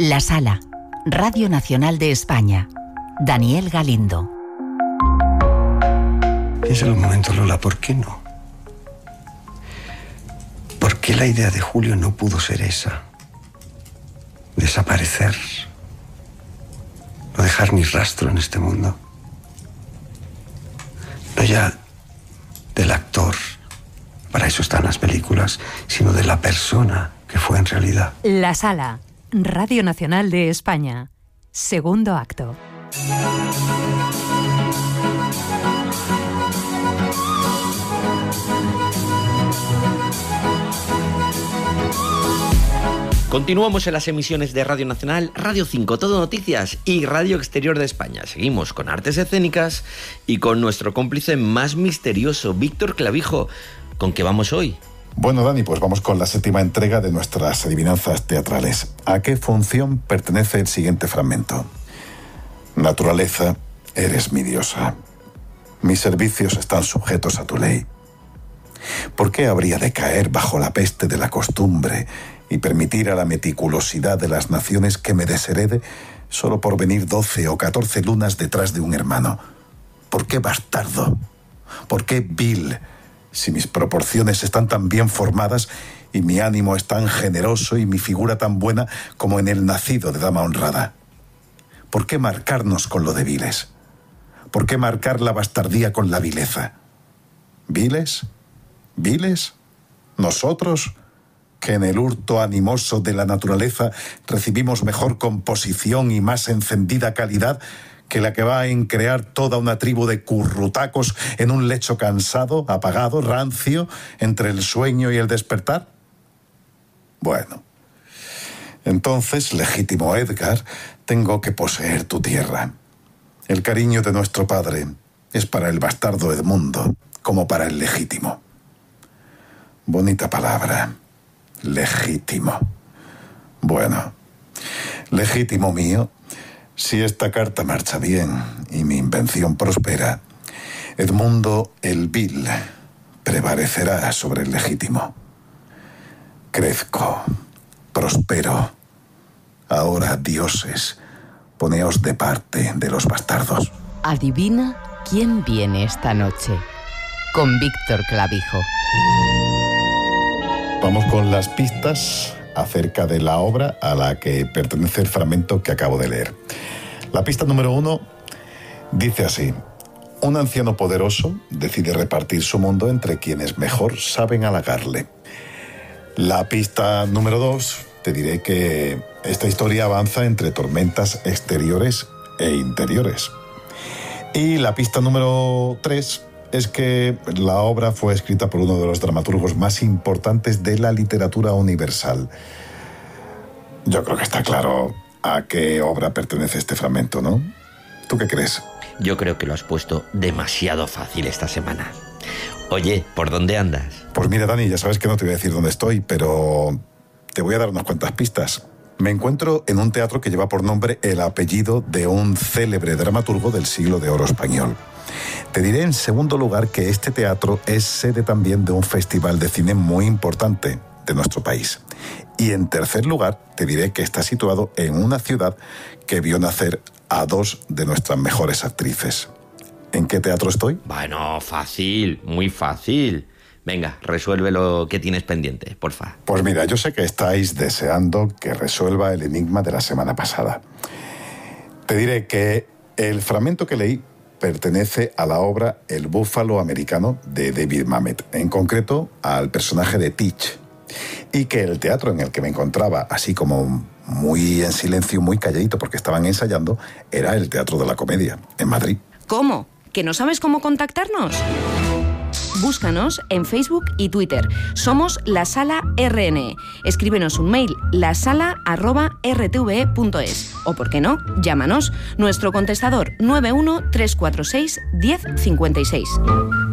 La Sala, Radio Nacional de España. Daniel Galindo. Piensa un momento, Lola, ¿por qué no? ¿Por qué la idea de Julio no pudo ser esa? Desaparecer. No dejar ni rastro en este mundo. No ya del actor, para eso están las películas, sino de la persona que fue en realidad. La Sala, Radio Nacional de España. Segundo acto. Continuamos en las emisiones de Radio Nacional, Radio 5, Todo Noticias y Radio Exterior de España. Seguimos con artes escénicas y con nuestro cómplice más misterioso, Víctor Clavijo. ¿Con qué vamos hoy? Bueno, Dani, pues vamos con la 7ª entrega de nuestras adivinanzas teatrales. ¿A qué función pertenece el siguiente fragmento? Naturaleza, eres mi diosa. Mis servicios están sujetos a tu ley. ¿Por qué habría de caer bajo la peste de la costumbre y permitir a la meticulosidad de las naciones que me desherede solo por venir 12 o 14 lunas detrás de un hermano? ¿Por qué bastardo? ¿Por qué vil? Si mis proporciones están tan bien formadas y mi ánimo es tan generoso y mi figura tan buena como en el nacido de dama honrada. ¿Por qué marcarnos con lo de viles? ¿Por qué marcar la bastardía con la vileza? ¿Viles? ¿Viles? ¿Nosotros? Que en el hurto animoso de la naturaleza recibimos mejor composición y más encendida calidad que la que va en crear toda una tribu de currutacos en un lecho cansado, apagado, rancio, entre el sueño y el despertar. Bueno, entonces, legítimo Edgar, tengo que poseer tu tierra. El cariño de nuestro padre es para el bastardo Edmundo, como para el legítimo. Bonita palabra. Legítimo. Bueno, legítimo mío, si esta carta marcha bien y mi invención prospera, Edmundo el vil prevalecerá sobre el legítimo. Crezco, prospero. Ahora, dioses, poneos de parte de los bastardos. Adivina quién viene esta noche. Con Víctor Clavijo. Vamos con las pistas acerca de la obra a la que pertenece el fragmento que acabo de leer. La pista número 1 dice así: un anciano poderoso decide repartir su mundo entre quienes mejor saben halagarle. La pista número 2 te diré que esta historia avanza entre tormentas exteriores e interiores. Y la pista número 3 es que la obra fue escrita por uno de los dramaturgos más importantes de la literatura universal. Yo creo que está claro a qué obra pertenece este fragmento, ¿no? ¿Tú qué crees? Yo creo que lo has puesto demasiado fácil esta semana. Oye, ¿por dónde andas? Pues mira, Dani, ya sabes que no te voy a decir dónde estoy, pero te voy a dar unas cuantas pistas. Me encuentro en un teatro que lleva por nombre el apellido de un célebre dramaturgo del siglo de oro español. Te diré en segundo lugar que este teatro es sede también de un festival de cine muy importante de nuestro país. Y en tercer lugar te diré que está situado en una ciudad que vio nacer a 2 de nuestras mejores actrices. ¿En qué teatro estoy? Bueno, fácil, muy fácil. Venga, resuelve lo que tienes pendiente, porfa. Pues mira, yo sé que estáis deseando que resuelva el enigma de la semana pasada. Te diré que el fragmento que leí pertenece a la obra El búfalo americano de David Mamet, en concreto al personaje de Teach, y que el teatro en el que me encontraba, así como muy en silencio, muy calladito porque estaban ensayando, era el Teatro de la Comedia, en Madrid. ¿Cómo? ¿Que no sabes cómo contactarnos? Búscanos en Facebook y Twitter. Somos La Sala RN. Escríbenos un mail, lasala@rtve.es. O, ¿por qué no?, llámanos. Nuestro contestador 91 346 1056.